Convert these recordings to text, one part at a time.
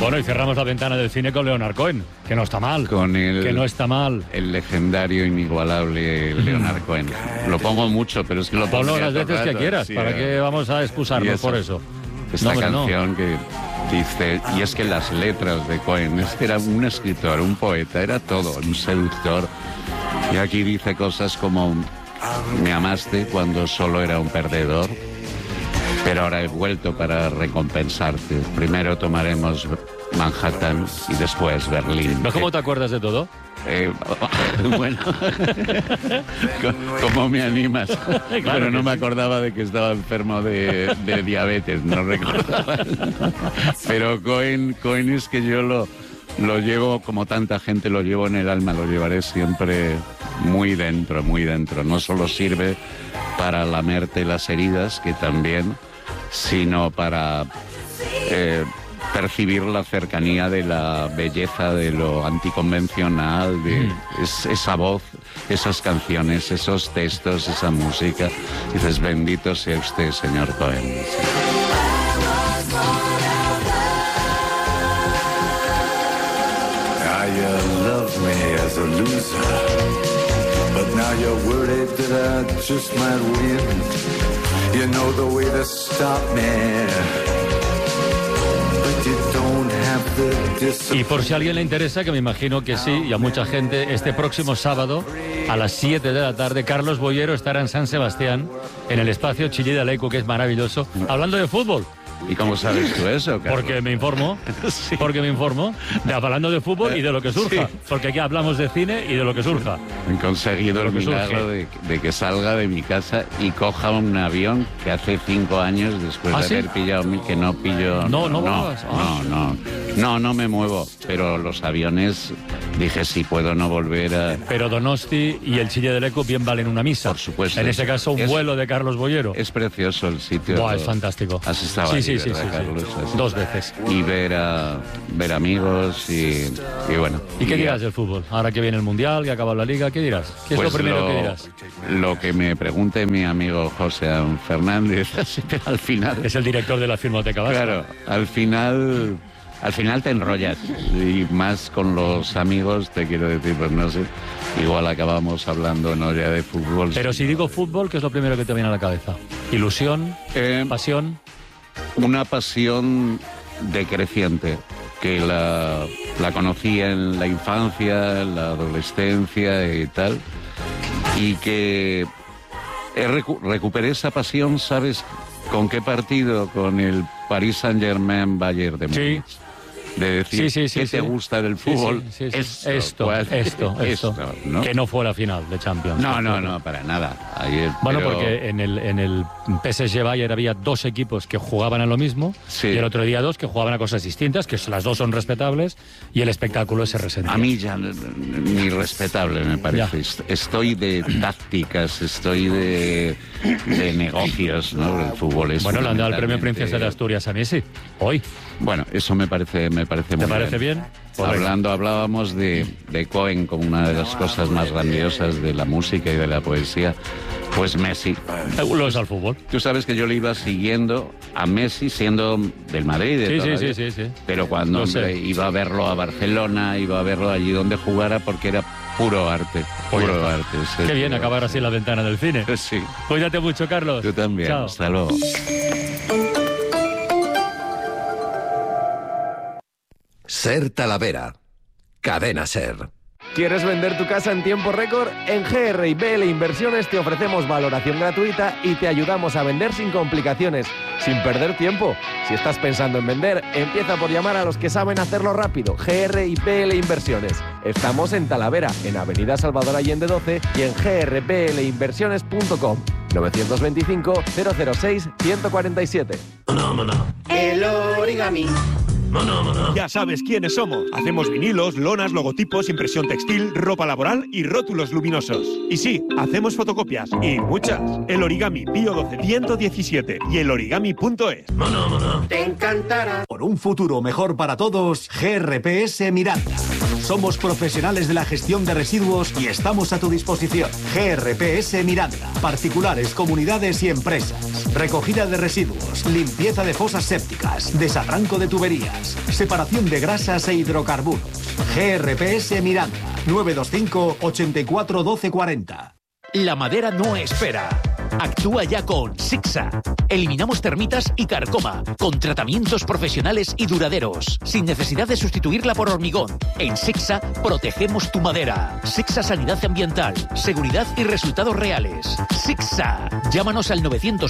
Bueno, y cerramos la ventana del cine con Leonard Cohen, que no está mal. Que no está mal. El legendario, inigualable Leonard Cohen. Lo pongo mucho, pero es que lo pongo Ponlo las veces que quieras. Sí, ¿para qué vamos a excusarnos por eso? Esta canción que dice, y es que las letras de Cohen, es que era un escritor, un poeta, era todo, un seductor. Y aquí dice cosas como, me amaste cuando solo era un perdedor, pero ahora he vuelto para recompensarte. Primero tomaremos Manhattan y después Berlín. ¿No cómo te acuerdas de todo? Bueno, ¿cómo me animas? Claro, pero no me acordaba de que estaba enfermo de diabetes, no recordaba. Pero Cohen es que yo lo llevo, como tanta gente lo llevo en el alma, lo llevaré siempre muy dentro, muy dentro. No solo sirve para lamerte las heridas, que también, sino para percibir la cercanía de la belleza, de lo anticonvencional, de esa voz, esas canciones, esos textos, esa música. Dices, bendito sea usted, señor Cohen. You love me as a loser, but now you're worried that I just might win. You know the way to stop me, but you don't have the discipline. Y por si a alguien le interesa, que me imagino que sí, y a mucha gente, este próximo sábado a las 7 de la tarde, Carlos Boyero estará en San Sebastián, en el espacio Chillida Leico, que es maravilloso, hablando de fútbol. ¿Y cómo sabes tú eso, Carlos? Porque me informo, Sí. porque me informo, hablando de fútbol y de lo que surja, Sí. porque aquí hablamos de cine y de lo que surja. He conseguido el milagro de que salga de mi casa y coja un avión que hace 5 años, después de haber pillado que no pillo... No me muevo, pero los aviones, dije, sí, puedo no volver a... Pero Donosti y el Chillida Leico bien valen una misa. Por supuesto. En ese caso, un vuelo de Carlos Boyero. Es precioso el sitio. Buah, es fantástico. Has estado sí, allí, sí, ¿verdad, Carlos? sí. 2 veces. Y ver amigos y bueno. ¿Y qué dirás del fútbol? Ahora que viene el Mundial, que acaba la Liga, ¿qué dirás? ¿Qué es lo primero que dirás? Lo que me pregunte mi amigo José Fernández, al final... Es el director de la Filmoteca Vasca. Claro, al final te enrollas, y más con los amigos, te quiero decir, pues no sé, igual acabamos hablando no ya de fútbol. Pero si digo fútbol, ¿qué es lo primero que te viene a la cabeza? ¿Ilusión? ¿Pasión? Una pasión decreciente, que la conocí en la infancia, en la adolescencia y tal, y que recuperé esa pasión, ¿sabes con qué partido? Con el Paris Saint-Germain Bayern de Múnich. Sí. De decir, ¿qué te gusta del fútbol? Sí. Esto, ¿no? Que no fue la final de Champions. No, para nada. Ayer, bueno, porque en el PSG Bayern había 2 equipos que jugaban a lo mismo, y el otro día 2 que jugaban a cosas distintas, que las 2 son respetables, y el espectáculo se resentía. A mí ya ni respetable me parece. Ya. Estoy de tácticas, estoy de negocios, ¿no? El fútbol es... Bueno, le han dado el premio Princesa de Asturias a Messi, hoy. Bueno, eso me parece muy bien. ¿Te parece bien? Hablábamos de Cohen como una de las cosas más grandiosas de la música y de la poesía. Pues Messi. Lo es al fútbol. Tú sabes que yo le iba siguiendo a Messi siendo del Madrid. Sí. Pero cuando iba a verlo a Barcelona, iba a verlo allí donde jugara, porque era puro arte. Puro arte. Qué bien acabar así la ventana del cine. Sí. Cuídate mucho, Carlos. Tú también. Chao. Hasta luego. Ser Talavera. Cadena Ser. ¿Quieres vender tu casa en tiempo récord? En GRI Inversiones te ofrecemos valoración gratuita y te ayudamos a vender sin complicaciones, sin perder tiempo. Si estás pensando en vender, empieza por llamar a los que saben hacerlo rápido. GRI Inversiones. Estamos en Talavera, en Avenida Salvador Allende 12 y en grplinversiones.com. 925 006 147. El origami. Ya sabes quiénes somos. Hacemos vinilos, lonas, logotipos, impresión textil, ropa laboral y rótulos luminosos. Y sí, hacemos fotocopias, y muchas. El Origami Pío 12 117 y elorigami.es. Te encantará. Por un futuro mejor para todos, GRPS Miranda. Somos profesionales de la gestión de residuos y estamos a tu disposición. GRPS Miranda. Particulares, comunidades y empresas. Recogida de residuos, limpieza de fosas sépticas, desarranco de tuberías, separación de grasas e hidrocarburos. GRPS Miranda. 925 84 12 40. La madera no espera. Actúa ya con Sixa. Eliminamos termitas y carcoma, con tratamientos profesionales y duraderos, sin necesidad de sustituirla por hormigón. En Sixa protegemos tu madera. Sixa Sanidad Ambiental, seguridad y resultados reales. Sixa. Llámanos al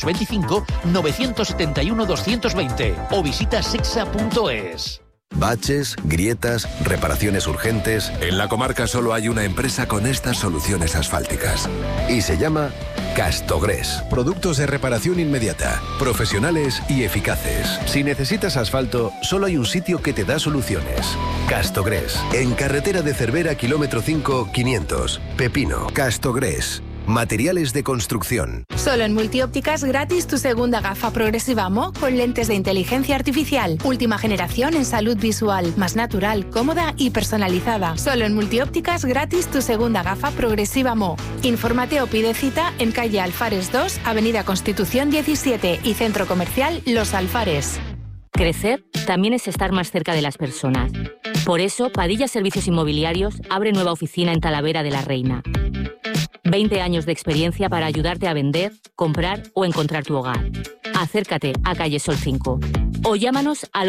925-971-220 o visita sixa.es. Baches, grietas, reparaciones urgentes. En la comarca solo hay una empresa con estas soluciones asfálticas. Y se llama Castogres. Productos de reparación inmediata, profesionales y eficaces. Si necesitas asfalto, solo hay un sitio que te da soluciones. Castogres. En carretera de Cervera, kilómetro 5, 500. Pepino. Castogres. Materiales de construcción. Solo en Multiópticas gratis tu segunda gafa progresiva Mo con lentes de inteligencia artificial. Última generación en salud visual, más natural, cómoda y personalizada. Solo en Multiópticas gratis tu segunda gafa progresiva Mo. Infórmate o pide cita en calle Alfares 2, Avenida Constitución 17 y Centro Comercial Los Alfares. Crecer también es estar más cerca de las personas. Por eso, Padilla Servicios Inmobiliarios abre nueva oficina en Talavera de la Reina. 20 años de experiencia para ayudarte a vender, comprar o encontrar tu hogar. Acércate a calle Sol 5 o llámanos al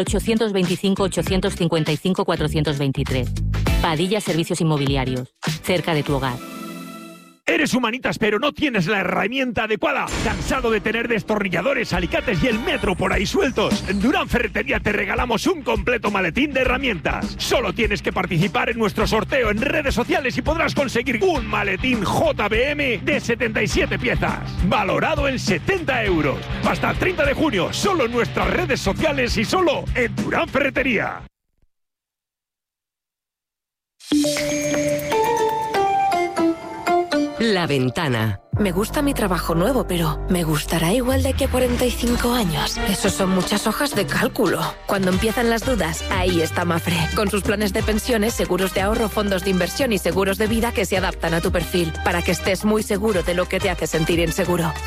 825-855-423. Padilla Servicios Inmobiliarios, cerca de tu hogar. Eres humanitas, pero no tienes la herramienta adecuada. ¿Cansado de tener destornilladores, alicates y el metro por ahí sueltos? En Durán Ferretería te regalamos un completo maletín de herramientas. Solo tienes que participar en nuestro sorteo en redes sociales y podrás conseguir un maletín JBM de 77 piezas, valorado en 70 euros. Hasta el 30 de junio, solo en nuestras redes sociales y solo en Durán Ferretería. La Ventana. Me gusta mi trabajo nuevo, pero ¿me gustará igual de aquí a 45 años? Eso son muchas hojas de cálculo. Cuando empiezan las dudas, ahí está Mapfre. Con sus planes de pensiones, seguros de ahorro, fondos de inversión y seguros de vida que se adaptan a tu perfil, para que estés muy seguro de lo que te hace sentir inseguro.